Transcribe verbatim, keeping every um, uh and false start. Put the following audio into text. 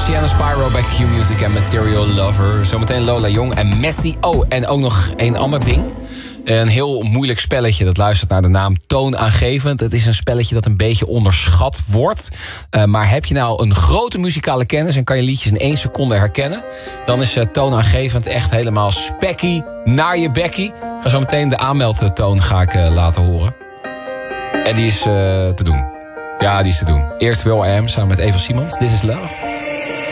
Sienna Spyro bij Q Music en Material Lover. Zometeen Lola Jong en Messi. Oh, en ook nog één ander ding. Een heel moeilijk spelletje, dat luistert naar de naam Toonaangevend. Het is een spelletje dat een beetje onderschat wordt. Uh, maar heb je nou een grote muzikale kennis en kan je liedjes in één seconde herkennen, dan is uh, Toonaangevend echt helemaal spekkie naar je bekkie. Ik ga zo meteen de aanmeldtoon ga ik, uh, laten horen. En die is uh, te doen. Ja, die is te doen. Eerst Will I Am samen met Eva Simons. This is Love.